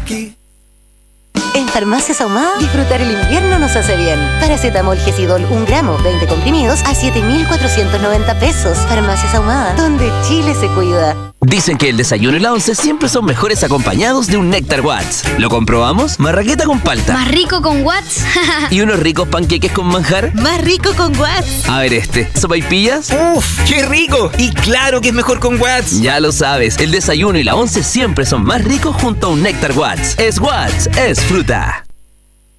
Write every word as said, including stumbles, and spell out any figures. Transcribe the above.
En Farmacias Ahumada, disfrutar el invierno nos hace bien. Paracetamol Gesidol un gramo, veinte comprimidos a siete mil cuatrocientos noventa pesos. Farmacias Ahumada, donde Chile se cuida. Dicen que el desayuno y la once siempre son mejores acompañados de un Néctar Watts. ¿Lo comprobamos? Marraqueta con palta. ¿Más rico con Watts? ¿Y unos ricos panqueques con manjar? Más rico con Watts. A ver este, ¿sopaipillas? ¡Uf! ¡Qué rico! Y claro que es mejor con Watts. Ya lo sabes, el desayuno y la once siempre son más ricos junto a un Néctar Watts. Es Watts, es fruta.